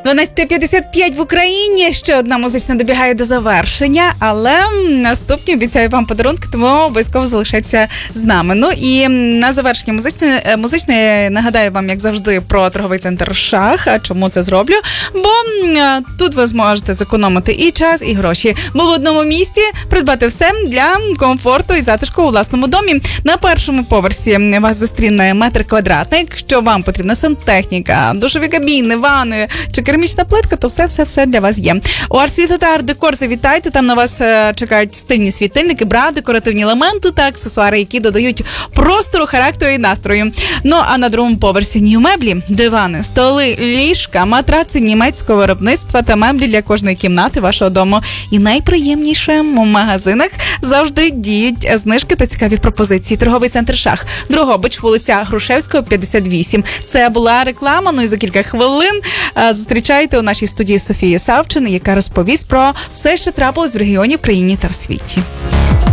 12:55 в Україні. Ще одна музична добігає до завершення, але наступні обіцяю вам подарунки, тому обов'язково залишайтеся з нами. Ну і на завершення музичне нагадаю вам, як завжди, про торговий центр «Шах». А чому це зроблю? Бо тут ви зможете зекономити і час, і гроші. Бо в одному місці придбати все для комфорту і затишку у власному домі. На першому поверсі вас зустріне метр квадратний. Якщо вам потрібна сантехніка, душові кабіни, ванни чи керамічна плитка, то все для вас є. У Арт-Світло та Арт-Декор завітайте, там на вас чекають стильні світильники, бра, декоративні елементи та аксесуари, які додають простору, характеру і настрою. Ну, а на другому поверсі меблі, дивани, столи, ліжка, матраци німецького виробництва та меблі для кожної кімнати вашого дому. І найприємніше, у магазинах завжди діють знижки та цікаві пропозиції. Торговий центр «Шах», Дрогобич, вулиця Грушевського, 58. Це була реклама, ну і за кілька хвилин зустрічайте у нашій студії Софію Савчин, яка розповість про все, що трапилось в регіоні, в країні та в світі.